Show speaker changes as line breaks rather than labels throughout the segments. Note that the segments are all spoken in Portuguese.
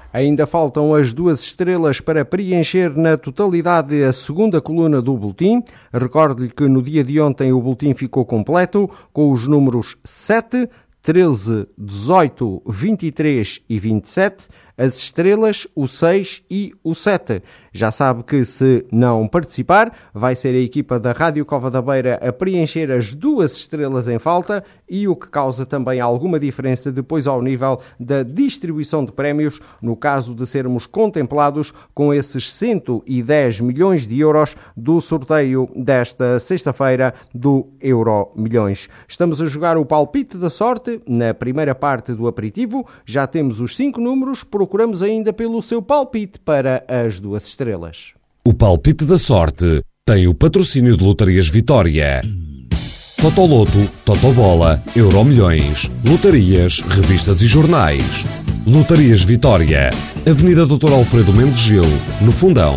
Ainda faltam as 2 estrelas para preencher na totalidade a segunda coluna do boletim. Recordo-lhe que no dia de ontem o boletim ficou completo com os números 7, 13, 18, 23 e 27, as estrelas, o 6 e o 7. Já sabe que se não participar, vai ser a equipa da Rádio Cova da Beira a preencher as 2 estrelas em falta e o que causa também alguma diferença depois ao nível da distribuição de prémios, no caso de sermos contemplados com esses 110 milhões de euros do sorteio desta sexta-feira do Euro Milhões. Estamos a jogar o palpite da sorte na primeira parte do aperitivo, já temos os 5 números, procuramos ainda pelo seu palpite para as 2 estrelas.
O palpite da sorte tem o patrocínio de Lotarias Vitória. Totoloto, Totobola, Euromilhões, lotarias, revistas e jornais. Lotarias Vitória, Avenida Dr. Alfredo Mendes Gil, no Fundão.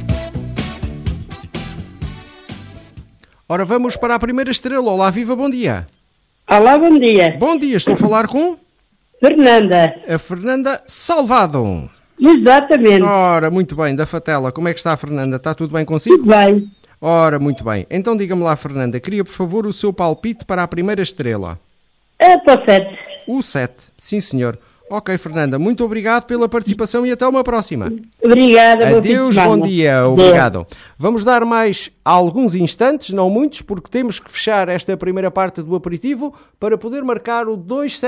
Ora, vamos para a primeira estrela. Olá, viva, bom dia.
Olá, bom dia.
Bom dia, estou a falar com...
Fernanda.
A Fernanda Salvado.
Exatamente.
Ora, muito bem, da Fatela. Como é que está a Fernanda? Está tudo bem consigo?
Tudo bem.
Ora, muito bem. Então diga-me lá, Fernanda, queria por favor o seu palpite para a primeira estrela.
Para o 7.
O 7, sim senhor. Ok, Fernanda, muito obrigado pela participação e até uma próxima.
Obrigada.
Adeus, bom dia, obrigado. Vamos dar mais alguns instantes, não muitos, porque temos que fechar esta primeira parte do aperitivo para poder marcar o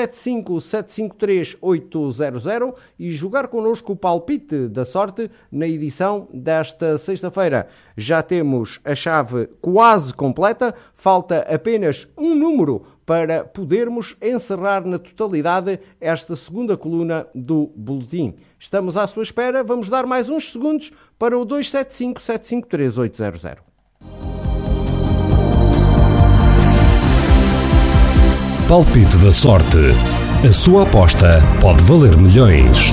275-753-800 e jogar connosco o palpite da sorte na edição desta sexta-feira. Já temos a chave quase completa, falta apenas um número para podermos encerrar na totalidade esta segunda coluna do boletim. Estamos à sua espera, vamos dar mais uns segundos para o 275-753-800.
Palpite da sorte. A sua aposta pode valer milhões.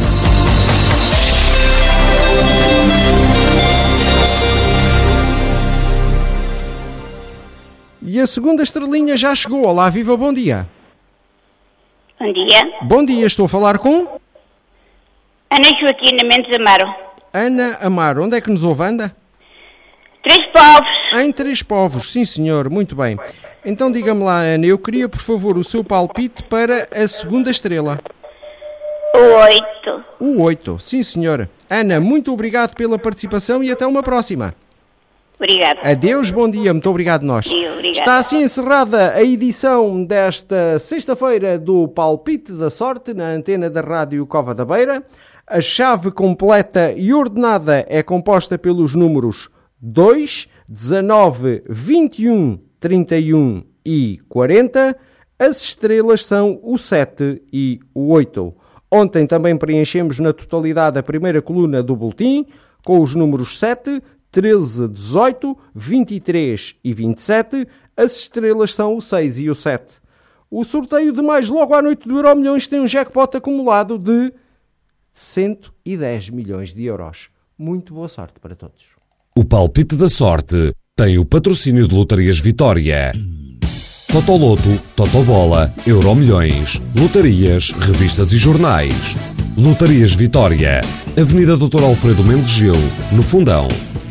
E a segunda estrelinha já chegou. Olá, viva, bom dia.
Bom dia.
Bom dia, estou a falar com...
Ana Joaquina Mendes Amaro.
Ana Amaro, onde é que nos ouve, Ana?
Três Povos.
Em Três Povos, sim senhor, muito bem. Então diga-me lá, Ana, eu queria por favor o seu palpite para a segunda estrela.
O 8.
O 8, sim senhor. Ana, muito obrigado pela participação e até uma próxima.
Obrigada.
Adeus, bom dia, muito obrigado nós.
Obrigada.
Está assim encerrada a edição desta sexta-feira do Palpite da Sorte na antena da Rádio Cova da Beira. A chave completa e ordenada é composta pelos números 2, 19, 21, 31 e 40. As estrelas são o 7 e o 8. Ontem também preenchemos na totalidade a primeira coluna do boletim com os números 7, 13, 18, 23 e 27, as estrelas são o 6 e o 7. O sorteio de mais logo à noite do Euro Milhões tem um jackpot acumulado de 110 milhões de euros. Muito boa sorte para todos.
O Palpite da Sorte tem o patrocínio de Lotarias Vitória. Totoloto, Totobola, Euromilhões, lotarias, revistas e jornais. Lotarias Vitória, Avenida Dr. Alfredo Mendes Gil, no Fundão.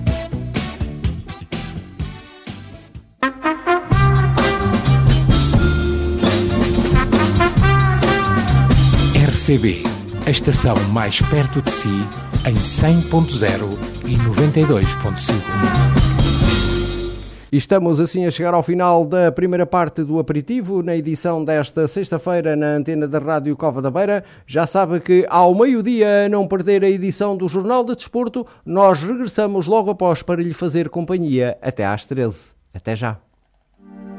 RCB, a estação mais perto de si, em 100.0 e 92.5.
Estamos assim a chegar ao final da primeira parte do aperitivo, na edição desta sexta-feira na antena da Rádio Cova da Beira. Já sabe que ao meio-dia, a não perder a edição do Jornal de Desporto, nós regressamos logo após para lhe fazer companhia até às 13. Até já.